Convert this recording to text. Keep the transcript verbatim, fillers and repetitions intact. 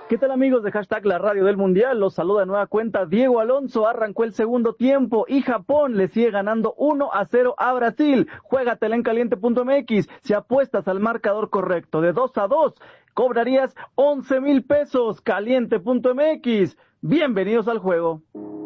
¿Qué tal amigos de Hashtag La Radio del Mundial? Los saluda de nueva cuenta Diego Alonso. Arrancó el segundo tiempo y Japón le sigue ganando uno a cero a Brasil. Juégatela en caliente punto m x. Si apuestas al marcador correcto de dos a dos, cobrarías once mil pesos. caliente punto m x. Bienvenidos al juego.